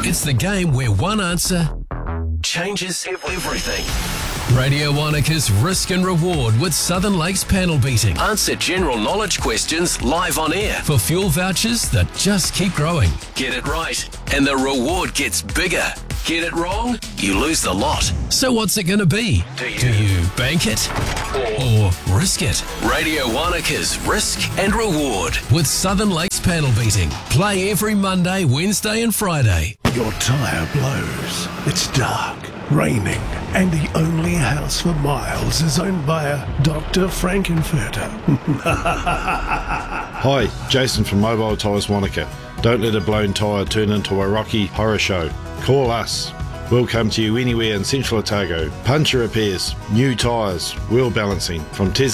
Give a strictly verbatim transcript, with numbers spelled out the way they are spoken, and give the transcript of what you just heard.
It's the game where one answer changes everything. Radio Wanaka's Risk and Reward with Southern Lakes panel beating. Answer general knowledge questions live on air for fuel vouchers that just keep growing. Get it right, and the reward gets bigger. Get it wrong, you lose the lot. So what's it going to be? Do you, Do you bank it or, or risk it? Radio Wanaka's Risk and Reward with Southern Lakes panel beating. Play every Monday, Wednesday and Friday. Your tyre blows. It's dark, raining, and the only house for miles is owned by a Doctor Frankenfurter. Hi, Jason from Mobile Tyres Wanaka. Don't let a blown tyre turn into a Rocky Horror Show. Call us. We'll come to you anywhere in Central Otago. Puncture repairs, new tyres, wheel balancing from Tes